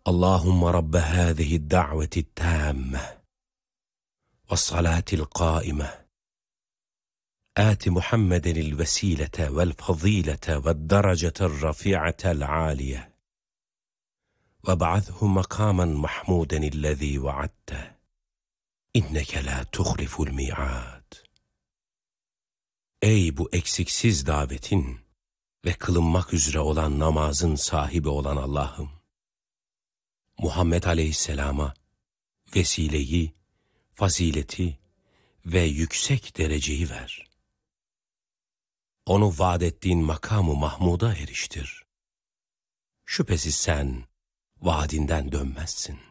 Allahümme Rabbe hâzihi da'veti tâmme ve salâtil qâime âti Muhammedenil vesilete vel fazilete ve derecetel rafi'atel âliye ve ba'athu makamen mahmudenillezî vaadte inneke la tuhliful mi'ad. Ey bu eksiksiz davetin ve kılınmak üzere olan namazın sahibi olan Allah'ım, Muhammed Aleyhisselam'a vesileyi, fazileti ve yüksek dereceyi ver. Onu vaat ettiğin makamı Mahmud'a eriştir. Şüphesiz sen vaadinden dönmezsin.